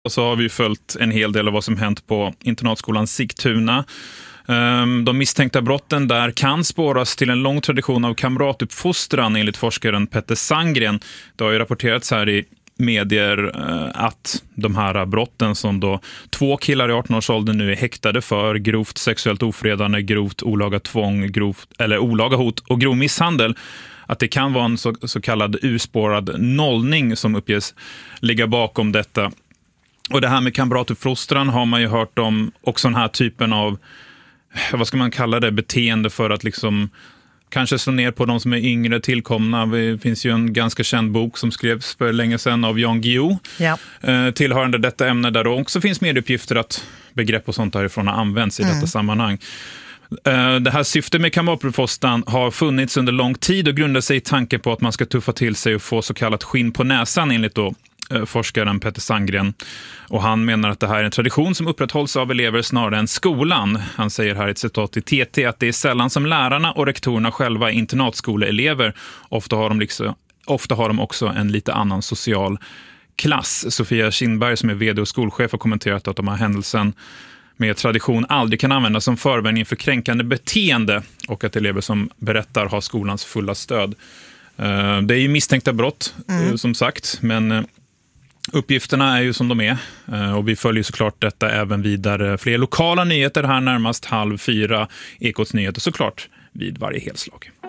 Och så har vi följt en hel del av vad som hänt på internatskolan Sigtuna. De misstänkta brotten där kan spåras till en lång tradition av kamratuppfostran enligt forskaren Petter Sandgren. Det har ju rapporterats här i medier att de här brotten som då 2 killar i 18-årsåldern nu är häktade för, grovt sexuellt ofredande, grovt olaga tvång, olaga hot och grov misshandel, att det kan vara en så kallad urspårad nollning som uppges ligga bakom detta. Och det här med kamratuppfostran har man ju hört om också den här typen av, vad ska man kalla det, beteende för att liksom kanske slå ner på de som är yngre tillkomna. Det finns ju en ganska känd bok som skrevs för länge sedan av Jan Guillou, tillhörande detta ämne, där det också finns medieuppgifter att begrepp och sånt därifrån har använts i detta sammanhang. Det här syftet med kamratuppfostran har funnits under lång tid och grundar sig i tanke på att man ska tuffa till sig och få så kallat skinn på näsan, enligt då forskaren Petter Sandgren. Och han menar att det här är en tradition som upprätthålls av elever snarare än skolan. Han säger här i ett citat i TT att det är sällan som lärarna och rektorerna själva är internatskoleelever. Ofta har de också en lite annan social klass. Sofia Kindberg som är vd och skolchef har kommenterat att de här händelsen med tradition aldrig kan användas som förevändning för kränkande beteende och att elever som berättar har skolans fulla stöd. Det är ju misstänkta brott som sagt, men uppgifterna är ju som de är och vi följer såklart detta även vidare. Fler lokala nyheter här närmast 3:30, Ekots nyheter såklart vid varje helslag.